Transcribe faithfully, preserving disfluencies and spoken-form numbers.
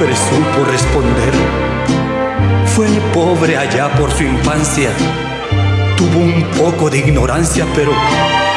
siempre supo responder. Fue pobre allá por su infancia, tuvo un poco de ignorancia, pero